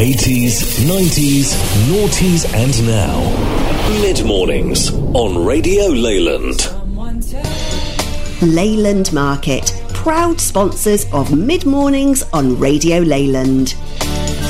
80s, 90s, noughties and now. Mid-mornings on Radio Leyland. Leyland Market, proud sponsors of Mid-mornings on Radio Leyland.